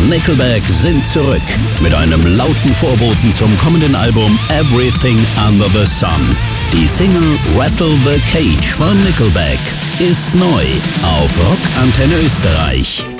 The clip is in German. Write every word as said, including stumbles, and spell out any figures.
Nickelback sind zurück mit einem lauten Vorboten zum kommenden Album Everything Under the Sun. Die Single Rattle the Cage von Nickelback ist neu auf Rock Antenne Österreich.